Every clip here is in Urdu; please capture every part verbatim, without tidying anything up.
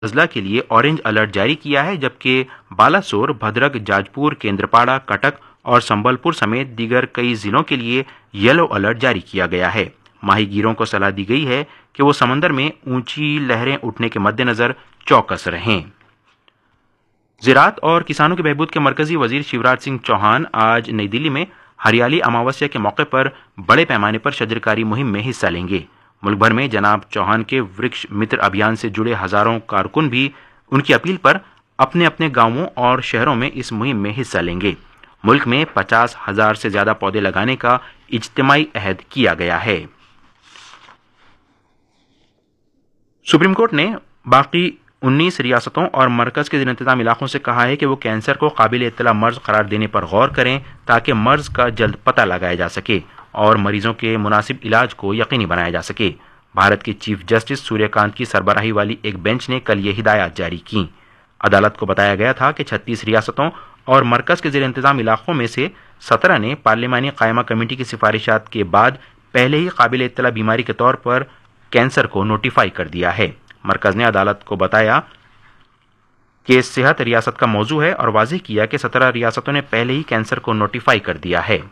اضلاع کے لیے اورنج الرٹ جاری کیا ہے، جبکہ بالاسور، بھدرک، جاجپور، کیندرپاڑا، کٹک اور سنبل پور سمیت دیگر کئی ضلعوں کے لیے یلو الرٹ جاری کیا گیا ہے۔ ماہی گیروں کو صلاح دی گئی ہے کہ وہ سمندر میں اونچی لہریں اٹھنے کے مد نظر چوکس رہیں۔ زراعت اور کسانوں کے بہبود کے مرکزی وزیر شیوراج سنگھ چوہان آج نئی دلی میں ہریالی اماوسیا کے موقع پر بڑے پیمانے پر شجرکاری مہم میں حصہ لیں گے۔ ملک بھر میں جناب چوہان کے ورکش متر ابھیان سے جڑے ہزاروں کارکن بھی ان کی اپیل پر اپنے اپنے گاؤں اور شہروں میں اس مہم میں حصہ لیں گے۔ ملک میں پچاس ہزار سے زیادہ پودے لگانے کا اجتماعی عہد کیا گیا ہے۔ سپریم کورٹ نے باقی انیس ریاستوں اور مرکز کے زیر انتظام علاقوں سے کہا ہے کہ وہ کینسر کو قابل اطلاع مرض قرار دینے پر غور کریں تاکہ مرض کا جلد پتہ لگایا جا سکے اور مریضوں کے مناسب علاج کو یقینی بنایا جا سکے۔ بھارت کے چیف جسٹس سوریہ کانت کی سربراہی والی ایک بینچ نے کل یہ ہدایات جاری کی۔ عدالت کو بتایا گیا تھا کہ چھتیس ریاستوں اور مرکز کے زیر انتظام علاقوں میں سے سترہ نے پارلیمانی قائمہ کمیٹی کی سفارشات کے بعد پہلے ہی قابل اطلاع بیماری کے طور پر کینسر کو نوٹیفائی کر دیا ہے۔ مرکز نے عدالت کو بتایا کہ صحت ریاست کا موضوع ہے اور واضح کیا کہ سترہ ریاستوں نے پہلے ہی کینسر کو نوٹیفائی کر دیا ہے۔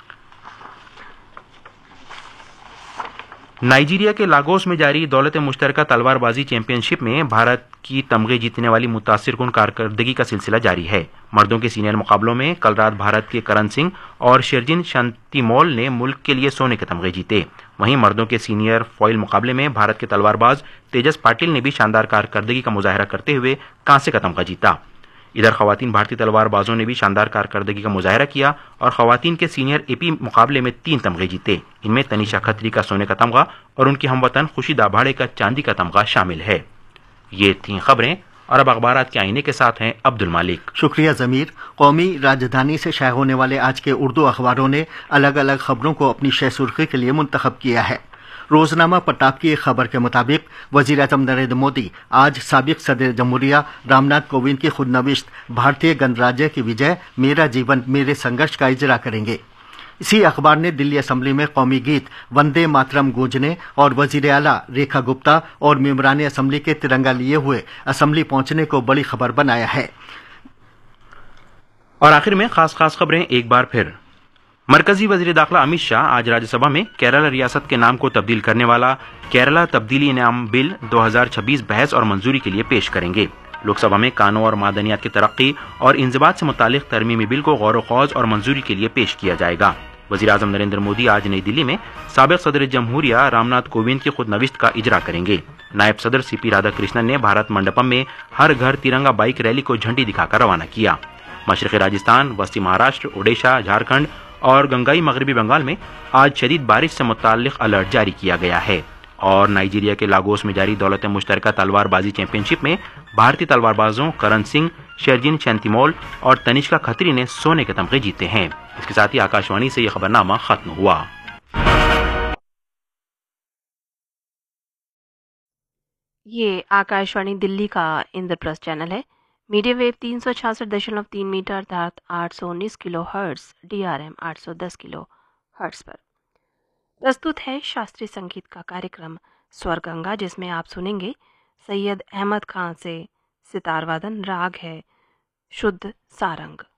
نائجیریا کے لاگوس میں جاری دولت مشترکہ تلوار بازی چیمپئن شپ میں بھارت کی تمغے جیتنے والی متاثر کن کارکردگی کا سلسلہ جاری ہے۔ مردوں کے سینئر مقابلوں میں کل رات بھارت کے کرن سنگھ اور شرجن شانتی مول نے ملک کے لیے سونے کے تمغے جیتے۔ وہیں مردوں کے سینئر فوائل مقابلے میں بھارت کے تلوار باز تیجس پاٹل نے بھی شاندار کارکردگی کا مظاہرہ کرتے ہوئے کانسے کا تمغہ جیتا۔ ادھر خواتین بھارتی تلوار بازوں نے بھی شاندار کارکردگی کا مظاہرہ کیا اور خواتین کے سینئر اے پی مقابلے میں تین تمغے جیتے۔ ان میں تنیشا کھتری کا سونے کا تمغہ اور ان کی ہم وطن خوشی دابھاڑے کا چاندی کا تمغہ شامل ہے۔ یہ تھیں خبریں اور اب اخبارات کے آئینے کے ساتھ ہیں عبد المالک۔ شکریہ ضمیر۔ قومی راجدھانی سے شائع ہونے والے آج کے اردو اخباروں نے الگ الگ خبروں کو اپنی شہ سرخی کے لیے منتخب کیا ہے۔ روزنامہ پٹاپ کی ایک خبر کے مطابق وزیر اعظم نریندر مودی آج سابق صدر جمہوریہ رام ناتھ کووند کی خود نوشت بھارتیہ گنراجیہ کی وجے میرا جیون میرے سنگرش کا اجرا کریں گے۔ اسی اخبار نے دلی اسمبلی میں قومی گیت وندے ماترم گونجنے اور وزیر اعلیٰ ریکھا گپتا اور ممبران اسمبلی کے ترنگا لیے ہوئے اسمبلی پہنچنے کو بڑی خبر بنایا ہے۔ اور آخر میں خاص خاص خبریں ایک بار پھر۔ مرکزی وزیر داخلہ امت شاہ آج راجیہ سبھا میں کیرالہ ریاست کے نام کو تبدیل کرنے والا کیرالہ تبدیلی انعام بل دو ہزار چھبیس بحث اور منظوری کے لیے پیش کریں گے۔ لوک سبھا میں کانوں اور معدنیات کی ترقی اور انضباط سے متعلق ترمیمی بل کو غور و خوض اور منظوری کے لیے پیش کیا جائے گا۔ وزیر اعظم نریندر مودی آج نئی دلی میں سابق صدر جمہوریہ رام ناتھ کووند کی خود نوشت کا اجرا کریں گے۔ نائب صدر سی پی رادھا کرشنن نے بھارت منڈپم میں ہر گھر ترنگا بائک ریلی کو جھنڈی دکھا کر روانہ کیا۔ مشرقی راجستھان، وسطی مہاراشٹر، اڈیشہ، جھارکھنڈ اور گنگائی مغربی بنگال میں آج شدید بارش سے متعلق الرٹ جاری کیا گیا ہے۔ اور نائجیریا کے لاگوس میں جاری دولت مشترکہ تلوار بازی چیمپئن شپ میں بھارتی تلوار بازوں کرن سنگھ، شرجن شانتی مول اور تنیشکا کھتری نے سونے کے تمغے جیتے ہیں۔ اس کے ساتھ ہی آکاشوانی سے یہ خبرنامہ ختم ہوا۔ یہ آکاشوانی دلی کا اندر پرس چینل ہے۔ میڈیم ویو تین سو چھیاسٹھ دشملو تین میٹر ارتھات آٹھ سو انیس کلو ہرٹز، ڈی آر ایم آٹھ سو دس کلو ہرٹز پر پرستت ہے شاستری سنگیت کا کاریکرم سور گنگا، جس میں آپ سنیں گے سید احمد خان سے ستار وادن، راگ ہے شدھ سارنگ۔